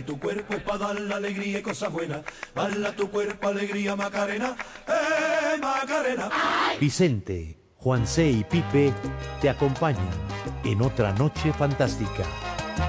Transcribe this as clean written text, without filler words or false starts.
tu cuerpo es para dar la alegría y cosas buenas. Bala tu cuerpo, alegría, Macarena, Macarena. Vicente, Juan C. y Pipe te acompañan en otra noche fantástica.